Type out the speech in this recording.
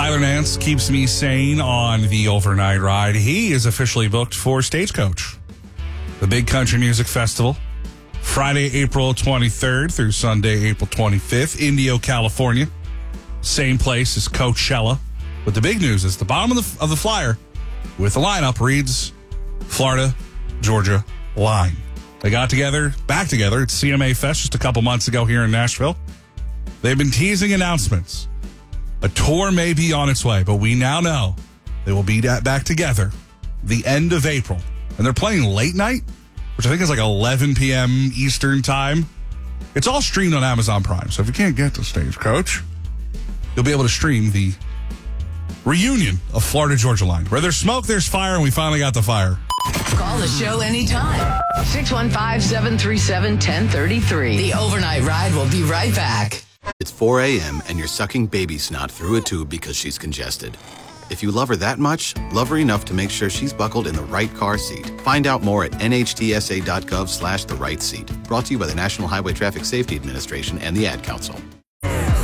Tyler Nance keeps me sane on the overnight ride. He is officially booked for Stagecoach, the big country music festival, Friday, April 23rd through Sunday, April 25th, Indio, California. Same place as Coachella. But the big news is the bottom of the flyer with the lineup reads Florida, Georgia Line. They got back together at CMA Fest just a couple months ago here in Nashville. They've been teasing announcements. A tour may be on its way, but we now know they will be back together the end of April. And they're playing late night, which I think is like 11 p.m. Eastern time. It's all streamed on Amazon Prime. So if you can't get to Stagecoach, you'll be able to stream the reunion of Florida Georgia Line. Where there's smoke, there's fire, and we finally got the fire. Call the show anytime. 615-737-1033. The Overnight Ride will be right back. It's 4 a.m. and you're sucking baby snot through a tube because she's congested. If you love her that much, love her enough to make sure she's buckled in the right car seat. Find out more at nhtsa.gov/the right seat. Brought to you by the National Highway Traffic Safety Administration and the Ad Council.